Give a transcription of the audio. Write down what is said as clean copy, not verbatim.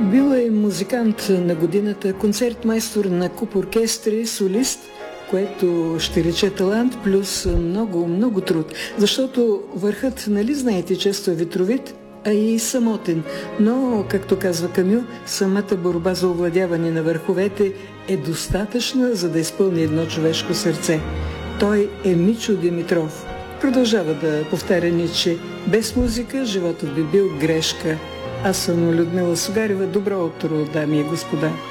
Бил е музикант на годината, концертмайстор на куп оркестри, солист, което ще рече талант, плюс много, много труд. Защото върхът, нали знаете, често е ветровит, а и самотен. Но, както казва Камю, самата борба за овладяване на върховете е достатъчна, за да изпълни едно човешко сърце. Той е Мичо Димитров. Продължава да повтаря Ниче: без музика животът би бил грешка. Аз съм Людмила Сугарева. Добро утро, дами и господа!